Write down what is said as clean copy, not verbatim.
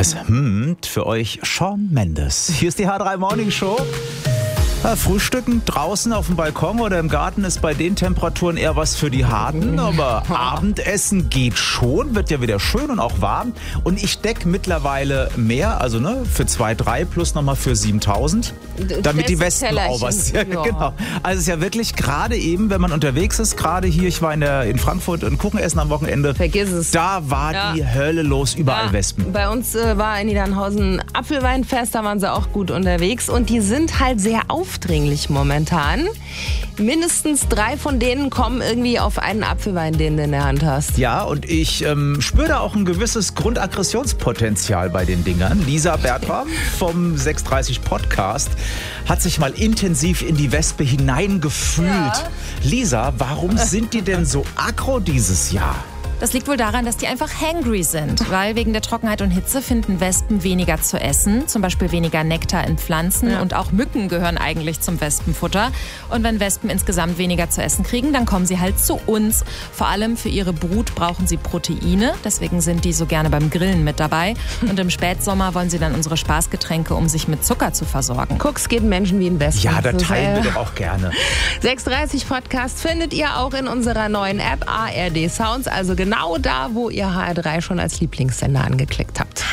Es für euch Shawn Mendes. Hier ist die H3 Morning Show. Frühstücken draußen auf dem Balkon oder im Garten ist bei den Temperaturen eher was für die Harten, aber Abendessen geht schon, wird ja wieder schön und auch warm. Und ich decke mittlerweile mehr, also für 2.300 plus nochmal für 7.000, damit die Wespen auch was. Ja, genau. Also es ist ja wirklich gerade eben, wenn man unterwegs ist, gerade hier, ich war in Frankfurt und Kuchen essen am Wochenende. Vergiss es. Da war die Hölle los, überall Wespen. Bei uns war in Niedernhausen Apfelweinfest, da waren sie auch gut unterwegs und die sind halt sehr aufdringlich momentan. Mindestens 3 von denen kommen irgendwie auf einen Apfelwein, den du in der Hand hast. Ja, und ich spüre da auch ein gewisses Grundaggressionspotenzial bei den Dingern. Lisa Bertram vom 630 Podcast hat sich mal intensiv in die Wespe hineingefühlt. Ja. Lisa, warum sind die denn so aggro dieses Jahr? Das liegt wohl daran, dass die einfach hangry sind, weil wegen der Trockenheit und Hitze finden Wespen weniger zu essen, zum Beispiel weniger Nektar in Pflanzen und auch Mücken gehören eigentlich zum Wespenfutter. Und wenn Wespen insgesamt weniger zu essen kriegen, dann kommen sie halt zu uns. Vor allem für ihre Brut brauchen sie Proteine, deswegen sind die so gerne beim Grillen mit dabei. Und im Spätsommer wollen sie dann unsere Spaßgetränke, um sich mit Zucker zu versorgen. Guck's, geht Menschen wie ein Wespen. Ja, da teilen wir doch auch gerne. 630 Podcast findet ihr auch in unserer neuen App ARD Sounds, also genau da, wo ihr HR3 schon als Lieblingssender angeklickt habt.